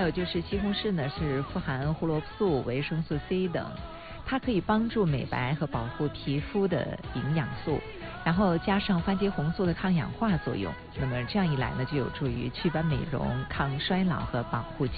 有就是西红柿呢是富含胡萝卜素、维生素 C 等，它可以帮助美白和保护皮肤的营养素，然后加上番茄红素的抗氧化作用，那么这样一来呢，就有助于祛斑美容、抗衰老和保护